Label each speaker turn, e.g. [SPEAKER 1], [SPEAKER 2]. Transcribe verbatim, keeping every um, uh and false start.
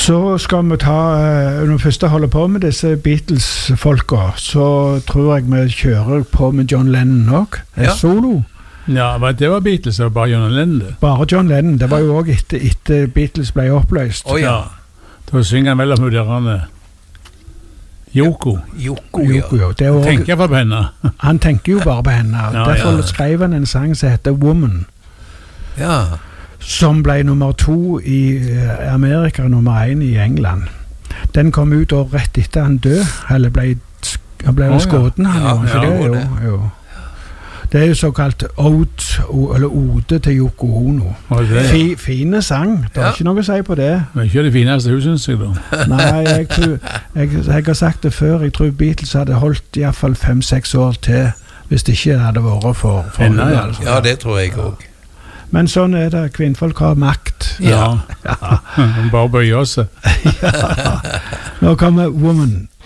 [SPEAKER 1] Så skal vi ta, når vi først holder på med disse Beatles-folka, så tror jeg vi kjører på med John Lennon nok. Ja. Solo.
[SPEAKER 2] Ja, det var Beatles, det var bare John Lennon.
[SPEAKER 1] Bare John Lennon, det var jo også etter, etter Beatles ble oppløst.
[SPEAKER 3] Oh, ja.
[SPEAKER 2] Da synger han mellom hoderene Yoko.
[SPEAKER 3] Yoko,
[SPEAKER 1] Yoko ja. Det
[SPEAKER 2] også, tenker på henne.
[SPEAKER 1] Han tenker jo bare på henne.
[SPEAKER 2] Ja,
[SPEAKER 1] derfor
[SPEAKER 2] ja.
[SPEAKER 1] skrev han en sang som heter Woman.
[SPEAKER 3] Ja.
[SPEAKER 1] Som ble nummer to i Amerika, nummer én i England. Den kom ut da rett etter han død, eller ble, han ble oh, skåden han
[SPEAKER 3] ja.
[SPEAKER 1] jo,
[SPEAKER 3] Ja,
[SPEAKER 1] det,
[SPEAKER 3] ja,
[SPEAKER 1] jo, jo. Det er jo såkalt ode, eller ode til Yoko Ono. Fi, fine sang, det er ja. Ikke noe å si på det.
[SPEAKER 2] Men ikke det fineste hun synes jeg da.
[SPEAKER 1] Nei, jeg, tror, jeg, jeg har sagt det før, jeg tror Beatles hadde holdt i hvert fall fem-seks år til, hvis det ikke hadde vært for, for
[SPEAKER 2] Enda, ja.
[SPEAKER 1] Altså.
[SPEAKER 3] Ja, det tror jeg også.
[SPEAKER 1] Men sånn er det, kvinnfolk har makt.
[SPEAKER 2] Ja, ja. Bare bøyer seg.
[SPEAKER 1] Ja. Nå kommer Woman.